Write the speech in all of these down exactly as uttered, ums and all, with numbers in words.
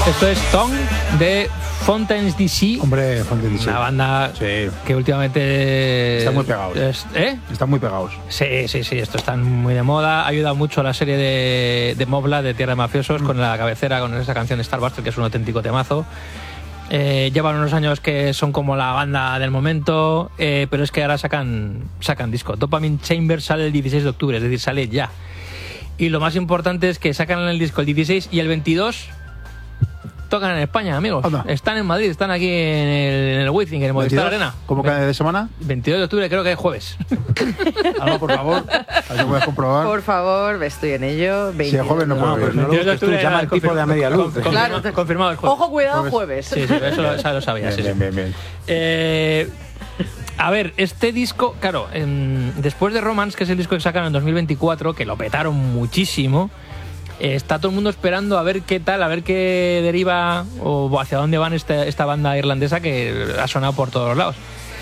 Esto es Tongue de Fontaines D C. Hombre, Fontaines D C. Una banda sí. que últimamente... Están muy pegados. Es, ¿Eh? Están muy pegados. Sí, sí, sí. Esto está muy de moda. Ayuda mucho a la serie de, de Mobla, de Tierra de Mafiosos, mm. con la cabecera, con esa canción de Starbuster, que es un auténtico temazo. Eh, llevan unos años que son como la banda del momento, eh, pero es que ahora sacan, sacan disco. Dopamine Chamber sale el dieciséis de octubre, es decir, sale ya. Y lo más importante es que sacan el disco el dieciséis y el veintidós tocan en España, amigos. Anda. Están en Madrid, están aquí en el, en el Wizzing, en el Movistar Arena. ¿Cómo cae de semana? veintidós de octubre, creo que es jueves. Algo, por favor. ¿Algo puedes comprobar? Por favor, estoy en ello. Si es jueves no puedo ver. No, veintidós de octubre llama el tipo de a media luz. Confirma, claro, confirmado el jueves. Ojo, cuidado, jueves. Sí, sí, eso lo, eso lo sabía. Bien, sí, bien, sí. bien, bien. Eh, a ver, este disco, claro, eh, después de Romance, que es el disco que sacaron en dos mil veinticuatro, que lo petaron muchísimo, eh, está todo el mundo esperando a ver qué tal, a ver qué deriva o hacia dónde van esta, esta banda irlandesa que ha sonado por todos lados.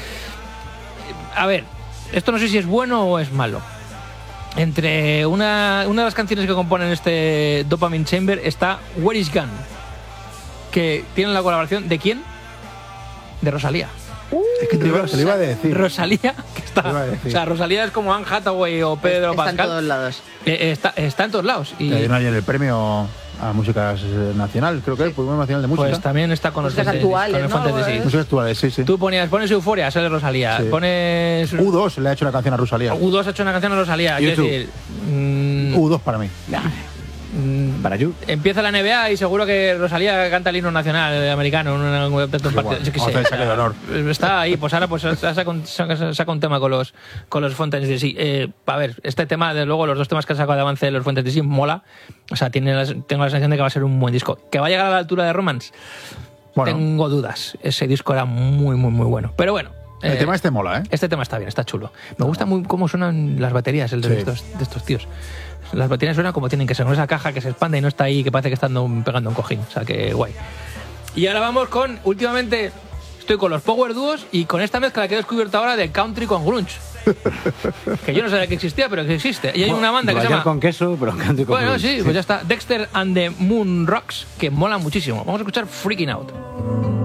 A ver, esto no sé si es bueno o es malo. Entre una, una de las canciones que componen este Dopamine Chamber está Where Is Gone, que tiene la colaboración ¿de quién? De Rosalía. Uh, es que te, iba, te lo iba a decir. Rosalía, que está. O sea, Rosalía es como Anne Hathaway o Pedro está Pascal. Está en todos lados. Eh, está, está en todos lados. Y le dieron ayer el premio a música nacional, creo que es, Premio Nacional de Música. Pues también está con músicas los actuales, con ¿no? Sí. Músicas actuales, sí, sí. Tú ponías, pones Euforia, sale Rosalía. Sí. Pones. U dos le ha hecho una canción a Rosalía. U dos ha hecho una canción a Rosalía. Quiero decir, mm, U dos para mí. Nah. Para you. Empieza la N B A y seguro que Rosalía canta el himno nacional americano en un tantos partidos. Yo qué sé. De honor. Está ahí, pues ahora pues saca un, saca un tema con los con los Fontaines D C. Eh, a ver, este tema, de luego, los dos temas que ha sacado de avance de los Fontaines D C mola. O sea, tiene la, tengo la sensación de que va a ser un buen disco. ¿Que va a llegar a la altura de Romance? Bueno. Tengo dudas. Ese disco era muy, muy, muy bueno. Pero bueno. El eh, tema este mola, ¿eh? Este tema está bien, está chulo. Me gusta muy cómo suenan las baterías el de, sí. estos, de estos tíos. Las baterías suenan como tienen que ser, con esa caja que se expande y no está ahí, que parece que está pegando un cojín. O sea, que guay. Y ahora vamos con, últimamente, estoy con los Power Duos y con esta mezcla que he descubierto ahora de country con grunge. Que yo no sabía que existía, pero que existe. Y hay una banda que se llama... con queso, pero country con Bueno, grunge. sí, pues ya está. Dexter and the Moon Rocks, que mola muchísimo. Vamos a escuchar Freaking Out.